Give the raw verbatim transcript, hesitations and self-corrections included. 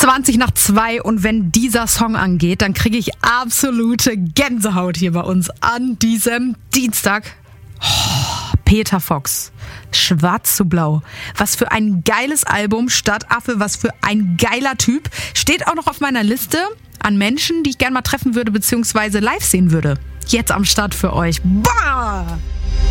zwanzig nach zwei und wenn dieser Song angeht, dann kriege ich absolute Gänsehaut hier bei uns an diesem Dienstag. Oh, Peter Fox, Schwarz zu Blau. Was für ein geiles Album, Stadtaffe, was für ein geiler Typ. Steht auch noch auf meiner Liste an Menschen, die ich gerne mal treffen würde, beziehungsweise live sehen würde. Jetzt am Start für euch. Bah!